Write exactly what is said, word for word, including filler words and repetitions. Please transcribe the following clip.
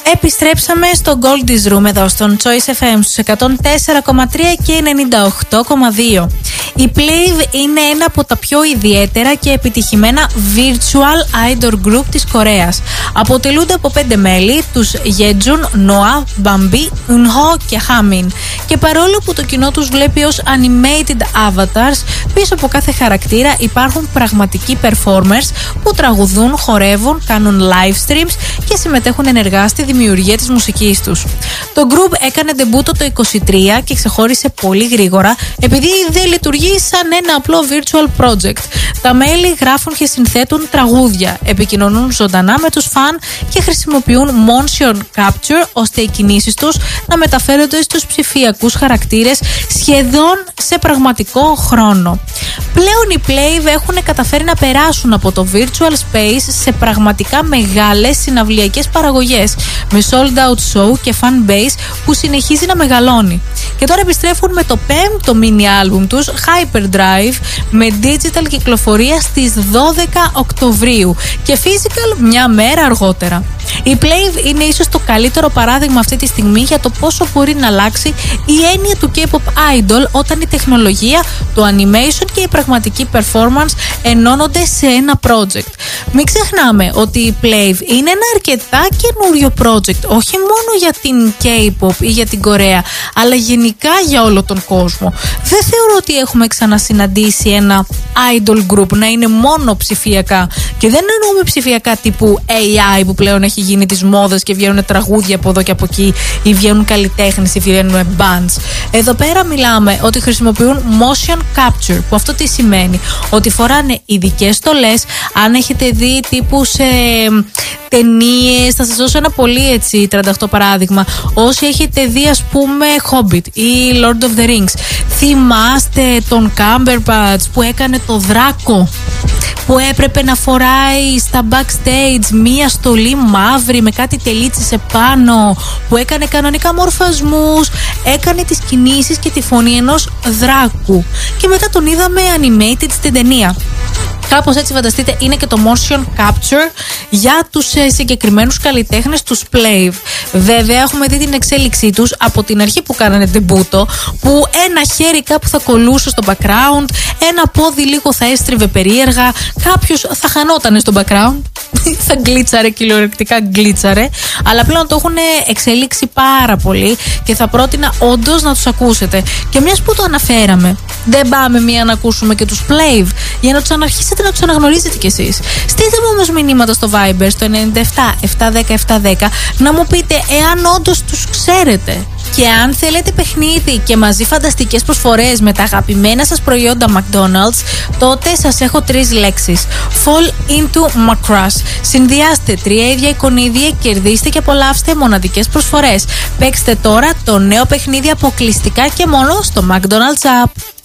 Επιστρέψαμε στο Goldie's Room εδώ στον Choice εφ εμ στους εκατόν τέσσερα κόμμα τρία και ενενήντα οκτώ κόμμα δύο. Η Plave είναι ένα από τα πιο ιδιαίτερα και επιτυχημένα virtual idol group της Κορέας. Αποτελούνται από πέντε μέλη, τους Yeonjun, Noah, Bambi, Eunho και Hamin. Και παρόλο που το κοινό τους βλέπει ως animated avatars, πίσω από κάθε χαρακτήρα υπάρχουν πραγματικοί performers που τραγουδούν, χορεύουν, κάνουν live streams και συμμετέχουν ενεργά στη δημιουργία της μουσικής τους. Το group έκανε ντεμπούτο το είκοσι τρία και ξεχώρισε πολύ γρήγορα επειδή δεν λειτουργεί σαν ένα απλό virtual project. Τα μέλη γράφουν και συνθέτουν τραγούδια, επικοινωνούν ζωντανά με τους φαν και χρησιμοποιούν motion capture ώστε οι κινήσεις τους να μεταφέρονται στους ψηφιακούς χαρακτήρες σχεδόν σε πραγματικό χρόνο. Πλέον οι Plave έχουν καταφέρει να περάσουν από το virtual space σε πραγματικά μεγάλες συναυλιακές παραγωγές με sold out show και fan base που συνεχίζει να μεγαλώνει. Και τώρα επιστρέφουν με το πέμπτο mini album τους Hyperdrive με digital κυκλοφορία στις δώδεκα Οκτωβρίου και physical μια μέρα αργότερα. Η Plave είναι ίσως το καλύτερο παράδειγμα αυτή τη στιγμή για το πόσο μπορεί να αλλάξει η έννοια του K-pop idol όταν η τεχνολογία, το animation και η πραγματική performance ενώνονται σε ένα project. Μην ξεχνάμε ότι η Plave είναι ένα αρκετά καινούριο project, όχι μόνο για την K-pop ή για την Κορέα, αλλά γενικά για όλο τον κόσμο. Δεν θεωρώ ότι έχουμε ξανασυναντήσει ένα idol group να είναι μόνο ψηφιακά, και δεν εννοούμε ψηφιακά τύπου έι άι που πλέον έχει γίνει τις μόδες και βγαίνουν τραγούδια από εδώ και από εκεί ή βγαίνουν καλλιτέχνες ή βγαίνουν bands. Εδώ πέρα μιλάμε ότι χρησιμοποιούν motion capture, που αυτό τι σημαίνει? Ότι φοράνε ειδικές στολές. Αν έχετε δει τύπου σε ταινίες, θα σας δώσω ένα πολύ έτσι τριάντα οκτώ παράδειγμα. Όσοι έχετε δει ας πούμε Hobbit ή Lord of the Rings, θυμάστε τον Cumberbatch που έκανε το Δράκο, που έπρεπε να φοράει στα backstage μία στολή μαύρη με κάτι τελίτσες επάνω, που έκανε κανονικά μορφασμούς, έκανε τις κινήσεις και τη φωνή ενός δράκου και μετά τον είδαμε animated στην ταινία. Κάπως έτσι φανταστείτε είναι και το motion capture για τους ε, συγκεκριμένους καλλιτέχνες, τους Plave. Βέβαια έχουμε δει την εξέλιξή τους από την αρχή που κάνανε ντεμπούτο, που ένα χέρι κάπου θα κολούσε στο background, ένα πόδι λίγο θα έστριβε περίεργα, κάποιος θα χανότανε στο background, θα γκλίτσαρε, κυριολεκτικά γκλίτσαρε, αλλά πλέον το έχουν εξελίξει πάρα πολύ και θα πρότεινα όντως να τους ακούσετε. Και μιας που το αναφέραμε, δεν πάμε μία να ακούσουμε και τους Plave για να τους αναρχίσετε να τους αναγνωρίζετε κι εσείς. Στείλτε μου όμως μηνύματα στο Viber στο ενενήντα επτά επτακόσια δέκα επτακόσια δέκα να μου πείτε εάν όντως τους ξέρετε. Και αν θέλετε παιχνίδι και μαζί φανταστικές προσφορές με τα αγαπημένα σας προϊόντα McDonald's, τότε σας έχω τρεις λέξεις. Fall into my crush. Συνδυάστε τρία ίδια εικονίδια, κερδίστε και απολαύστε μοναδικές προσφορές. Παίξτε τώρα το νέο παιχνίδι αποκλειστικά και μόνο στο McDonald's App.